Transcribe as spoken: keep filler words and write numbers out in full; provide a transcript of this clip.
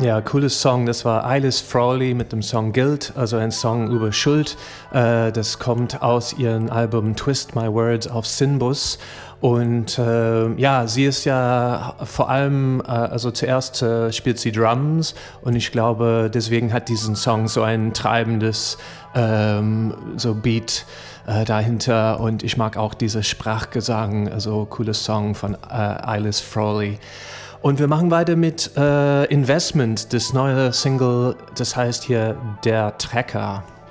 Ja, cooles Song. Das war Alice Frawley mit dem Song Guilt, also ein Song über Schuld. Äh, das kommt aus ihrem Album Twist My Words auf Sinbus. Und äh, ja, sie ist ja vor allem, äh, also zuerst äh, spielt sie Drums und ich glaube, deswegen hat diesen Song so ein treibendes ähm, so Beat äh, dahinter. Und ich mag auch diese Sprachgesang, also cooles Song von äh, Alice Frawley. Und wir machen weiter mit äh, Investment, das neue Single, das heißt hier Der Trecker.